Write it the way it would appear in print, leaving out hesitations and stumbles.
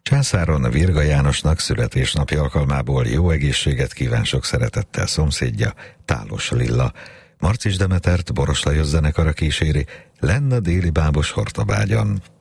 Császáron Virga Jánosnak születésnapi alkalmából jó egészséget kíván sok szeretettel szomszédja, Tálos Lilla. Marcics Demetert Boros Lajos zenekara kíséri Lenna déli bábos Hortobágyon.